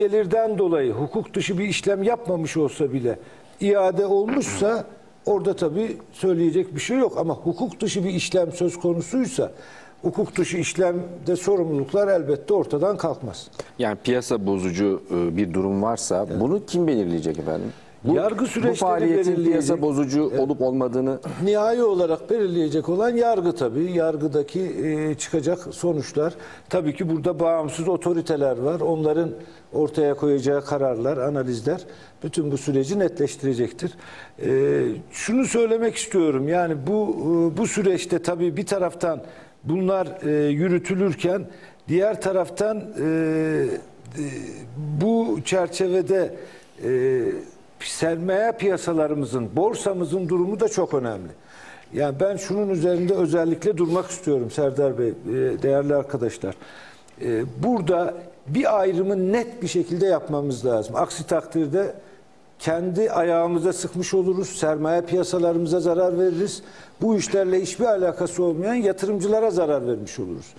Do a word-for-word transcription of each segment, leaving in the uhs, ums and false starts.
gelirden dolayı hukuk dışı bir işlem yapmamış olsa bile iade olmuşsa orada tabii söyleyecek bir şey yok. Ama hukuk dışı bir işlem söz konusuysa hukuk dışı işlemde sorumluluklar elbette ortadan kalkmaz. Yani piyasa bozucu bir durum varsa evet. bunu kim belirleyecek efendim? Bu, yargı süreçleri bu faaliyetin piyasa bozucu evet. olup olmadığını nihai olarak belirleyecek olan yargı tabii. Yargıdaki e, çıkacak sonuçlar. Tabii ki burada bağımsız otoriteler var. Onların ortaya koyacağı kararlar, analizler bütün bu süreci netleştirecektir. E, şunu söylemek istiyorum. Yani bu e, bu süreçte tabii bir taraftan bunlar e, yürütülürken diğer taraftan e, e, bu çerçevede e, sermaye piyasalarımızın, borsamızın durumu da çok önemli. Yani ben şunun üzerinde özellikle durmak istiyorum Serdar Bey, değerli arkadaşlar. Burada bir ayrımı net bir şekilde yapmamız lazım. Aksi takdirde kendi ayağımıza sıkmış oluruz, sermaye piyasalarımıza zarar veririz. Bu işlerle hiçbir alakası olmayan yatırımcılara zarar vermiş oluruz.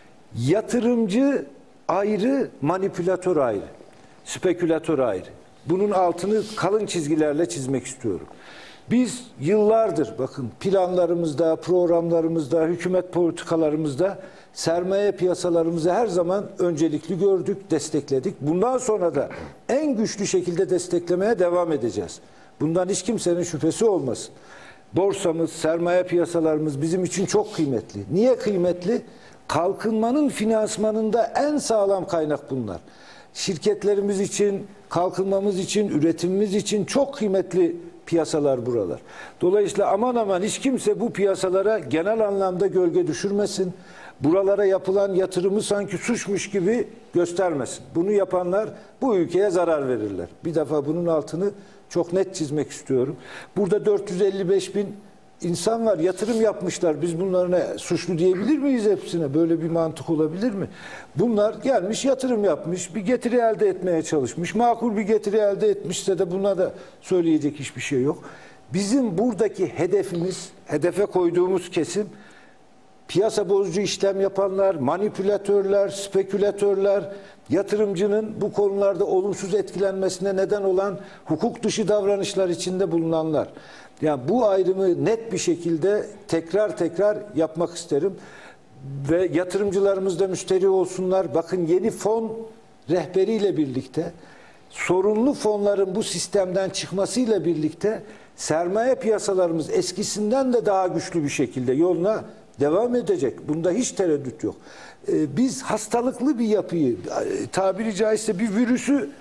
Yatırımcı ayrı, manipülatör ayrı, spekülatör ayrı. Bunun altını kalın çizgilerle çizmek istiyorum. Biz yıllardır bakın planlarımızda, programlarımızda, hükümet politikalarımızda sermaye piyasalarımızı her zaman öncelikli gördük, destekledik. Bundan sonra da en güçlü şekilde desteklemeye devam edeceğiz. Bundan hiç kimsenin şüphesi olmasın. Borsamız, sermaye piyasalarımız bizim için çok kıymetli. Niye kıymetli? Kalkınmanın finansmanında en sağlam kaynak bunlar. Şirketlerimiz için, kalkınmamız için, üretimimiz için çok kıymetli piyasalar buralar. Dolayısıyla aman aman hiç kimse bu piyasalara genel anlamda gölge düşürmesin. Buralara yapılan yatırımı sanki suçmuş gibi göstermesin. Bunu yapanlar bu ülkeye zarar verirler. Bir defa bunun altını çok net çizmek istiyorum. Burada dört yüz elli beş bin İnsan var, yatırım yapmışlar. Biz bunlarına suçlu diyebilir miyiz hepsine? Böyle bir mantık olabilir mi? Bunlar gelmiş, yatırım yapmış, bir getiri elde etmeye çalışmış. Makul bir getiri elde etmişse de buna da söyleyecek hiçbir şey yok. Bizim buradaki hedefimiz, hedefe koyduğumuz kesim, piyasa bozucu işlem yapanlar, manipülatörler, spekülatörler, yatırımcının bu konularda olumsuz etkilenmesine neden olan hukuk dışı davranışlar içinde bulunanlar. Yani bu ayrımı net bir şekilde tekrar tekrar yapmak isterim. Ve yatırımcılarımız da müşteri olsunlar. Bakın yeni fon rehberiyle birlikte, sorunlu fonların bu sistemden çıkmasıyla birlikte sermaye piyasalarımız eskisinden de daha güçlü bir şekilde yoluna devam edecek. Bunda hiç tereddüt yok. Ee, biz hastalıklı bir yapıyı, tabiri caizse bir virüsü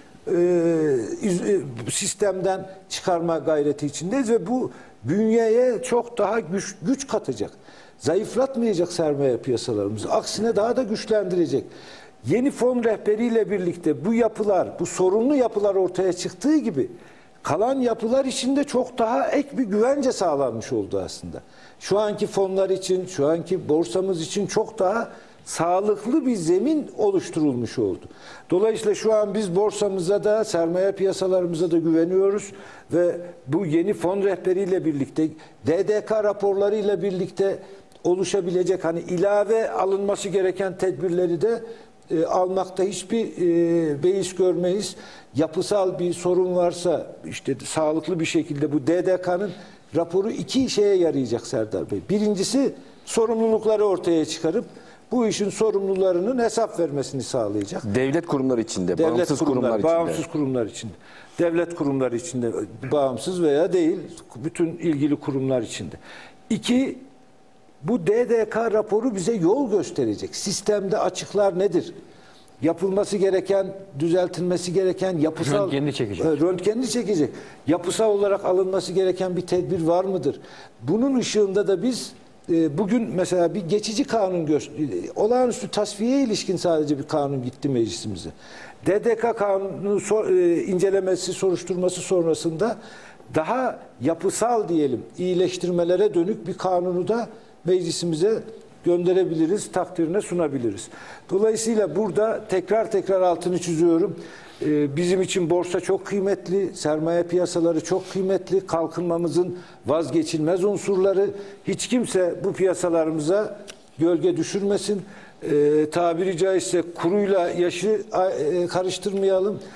e, sistemden çıkarma gayreti içindeyiz ve bu bünyeye çok daha güç, güç katacak. Zayıflatmayacak sermaye piyasalarımızı. Aksine daha da güçlendirecek. Yeni fon rehberiyle birlikte bu yapılar, bu sorunlu yapılar ortaya çıktığı gibi kalan yapılar içinde çok daha ek bir güvence sağlanmış oldu aslında. Şu anki fonlar için, şu anki borsamız için çok daha sağlıklı bir zemin oluşturulmuş oldu. Dolayısıyla şu an biz borsamıza da, sermaye piyasalarımıza da güveniyoruz ve bu yeni fon rehberiyle birlikte, D D K raporlarıyla birlikte oluşabilecek hani ilave alınması gereken tedbirleri de e, almakta hiçbir e, beis görmeyiz. Yapısal bir sorun varsa işte sağlıklı bir şekilde bu D D K'nın raporu iki şeye yarayacak Serdar Bey. Birincisi sorumlulukları ortaya çıkarıp bu işin sorumlularının hesap vermesini sağlayacak. Devlet kurumları içinde, Devlet bağımsız kurumlar, kurumlar içinde. Bağımsız kurumlar içinde. Devlet kurumları içinde, bağımsız veya değil, bütün ilgili kurumlar içinde. İki, bu D D K raporu bize yol gösterecek. Sistemde açıklar nedir? Yapılması gereken, düzeltilmesi gereken yapısal... Röntgenini çekecek. Röntgenini çekecek. Yapısal olarak alınması gereken bir tedbir var mıdır? Bunun ışığında da biz bugün mesela bir geçici kanun, olağanüstü tasfiyeye ilişkin sadece bir kanun gitti meclisimize. D D K kanunu incelemesi, soruşturması sonrasında daha yapısal diyelim iyileştirmelere dönük bir kanunu da meclisimize gönderebiliriz, takdirine sunabiliriz. Dolayısıyla burada tekrar tekrar altını çiziyorum. Bizim için borsa çok kıymetli, sermaye piyasaları çok kıymetli, kalkınmamızın vazgeçilmez unsurları. Hiç kimse bu piyasalarımıza gölge düşürmesin. E, tabiri caizse kuruyla yaşı e, karıştırmayalım.